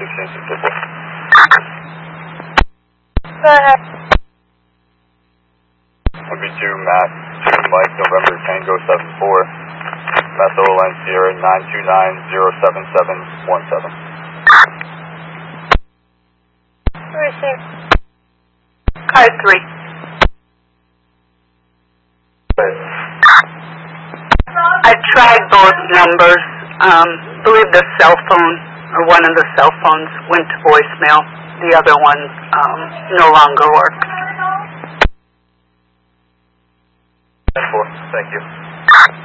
Go ahead. Would be 2 Matt, 2 Mike, November Tango 74, Matt Olan Sierra 929-07717. Receive. Car 3. I tried both numbers. Believe the cell phone, or one of the cell phones, went to voicemail. The other one no longer works. Thank you.